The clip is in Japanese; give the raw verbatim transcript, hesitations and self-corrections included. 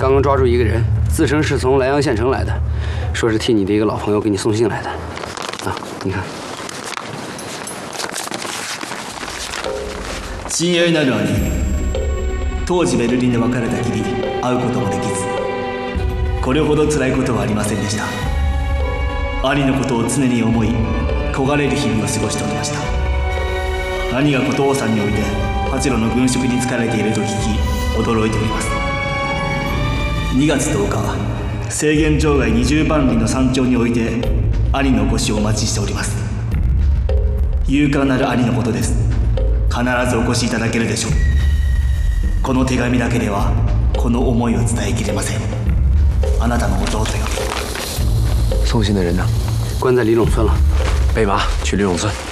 刚刚抓住一个人，自称是从莱阳县城来的，说是替你的一个老朋友给你送信来的。啊，你看。 親愛なる兄、当時ベルリンで別れたきり会うこともできず、これほど辛いことはありませんでした。兄のことを常に思い、焦がれる日々を過ごしておりました。兄が琴王山において八路の軍職に就かれていると聞き、驚いております。にがつとおか、制限場外にじゅうばんりの山頂において兄のご死をお待ちしております。勇敢なる兄のことです。必ずお越しいただけるでしょう。この手紙だけではこの思いを伝えきれません。あなたの弟よ。 送信的人呢？ 关在李陇村了。 备马去李陇村。